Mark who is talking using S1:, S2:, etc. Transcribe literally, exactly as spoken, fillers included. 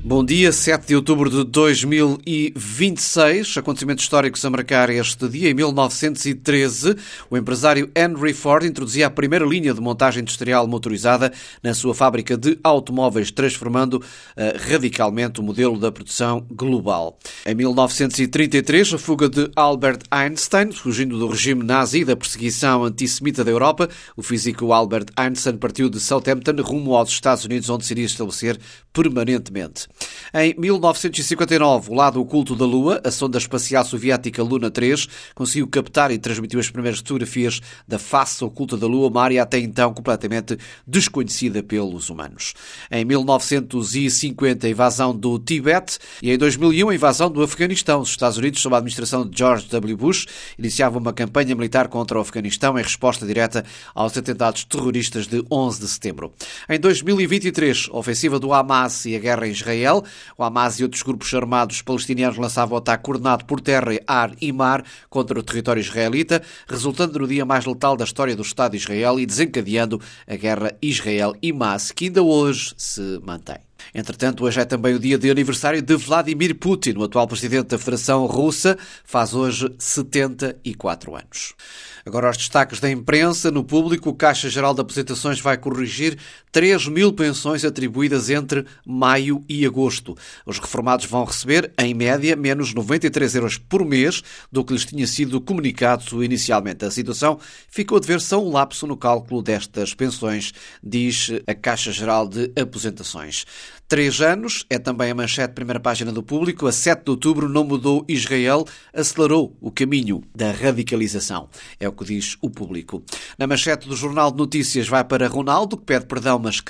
S1: Bom dia, sete de outubro de dois mil e vinte e seis, acontecimentos históricos a marcar este dia. Em mil novecentos e treze, o empresário Henry Ford introduzia a primeira linha de montagem industrial motorizada na sua fábrica de automóveis, transformando uh, radicalmente o modelo da produção global. Em mil novecentos e trinta e três, a fuga de Albert Einstein, fugindo do regime nazi e da perseguição antissemita da Europa, o físico Albert Einstein partiu de Southampton rumo aos Estados Unidos, onde se iria estabelecer permanentemente. Em mil novecentos e cinquenta e nove, o lado oculto da Lua, a sonda espacial soviética Luna três, conseguiu captar e transmitiu as primeiras fotografias da face oculta da Lua, uma área até então completamente desconhecida pelos humanos. Em mil novecentos e cinquenta, a invasão do Tibete, e em dois mil e um, a invasão do Afeganistão. Os Estados Unidos, sob a administração de George W. Bush, iniciavam uma campanha militar contra o Afeganistão em resposta direta aos atentados terroristas de onze de setembro. Em dois mil e vinte e três, a ofensiva do Hamas e a guerra em Israel. O Hamas e outros grupos armados palestinianos lançavam o ataque coordenado por terra, ar e mar contra o território israelita, resultando no dia mais letal da história do Estado de Israel e desencadeando a guerra Israel-Hamas, que ainda hoje se mantém. Entretanto, hoje é também o dia de aniversário de Vladimir Putin, o atual presidente da Federação Russa, faz hoje setenta e quatro anos. Agora aos destaques da imprensa. No Público, o Caixa Geral de Aposentações vai corrigir três mil pensões atribuídas entre maio e agosto. Os reformados vão receber, em média, menos noventa e três euros por mês do que lhes tinha sido comunicado inicialmente. A situação ficou a dever-se a um lapso no cálculo destas pensões, diz a Caixa Geral de Aposentações. Três anos é também a manchete de primeira página do Público. A sete de outubro não mudou Israel, acelerou o caminho da radicalização. É o que diz o Público. Na manchete do Jornal de Notícias vai para Ronaldo, que pede perdão, mas